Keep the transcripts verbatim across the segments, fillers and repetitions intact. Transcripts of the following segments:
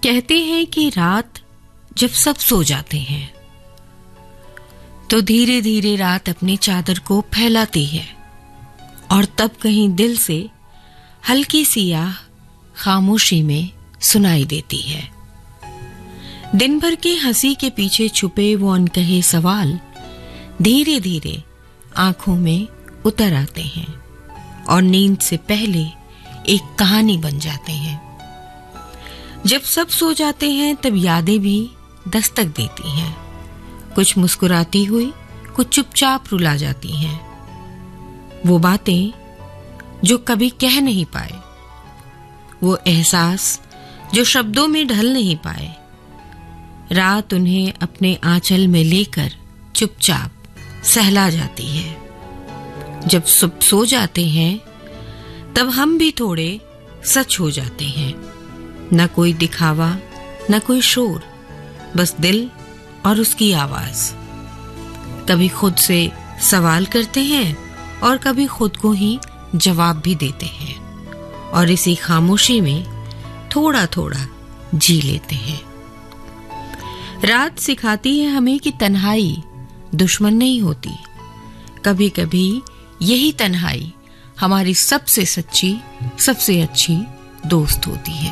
कहते हैं कि रात जब सब सो जाते हैं तो धीरे धीरे रात अपनी चादर को फैलाती है और तब कहीं दिल से हल्की सी आह खामोशी में सुनाई देती है। दिन भर की हंसी के पीछे छुपे वो अनकहे सवाल धीरे धीरे आंखों में उतर आते हैं और नींद से पहले एक कहानी बन जाते हैं। जब सब सो जाते हैं तब यादें भी दस्तक देती हैं, कुछ मुस्कुराती हुई, कुछ चुपचाप रुला जाती हैं। वो बातें जो कभी कह नहीं पाए, वो एहसास जो शब्दों में ढल नहीं पाए, रात उन्हें अपने आंचल में लेकर चुपचाप सहला जाती है। जब सब सो जाते हैं तब हम भी थोड़े सच हो जाते हैं। न कोई दिखावा, न कोई शोर, बस दिल और उसकी आवाज। कभी खुद से सवाल करते हैं और कभी खुद को ही जवाब भी देते हैं और इसी खामोशी में थोड़ा थोड़ा जी लेते हैं। रात सिखाती है हमें कि तन्हाई दुश्मन नहीं होती, कभी कभी यही तन्हाई हमारी सबसे सच्ची, सबसे अच्छी दोस्त होती है।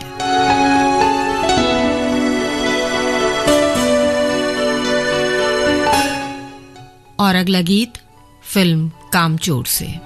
और अगला गीत फिल्म कामचोर से।